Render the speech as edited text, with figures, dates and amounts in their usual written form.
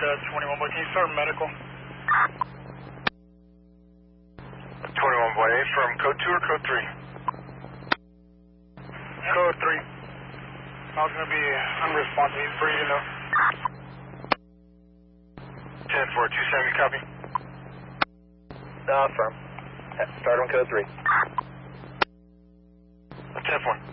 21 boy, can you start medical? 21 boy, from code 2 or code 3? Code 3. I was going to be unresponsive. He's breathing though. 10-4, 270, copy. Firm. Start on code 3. 10-4.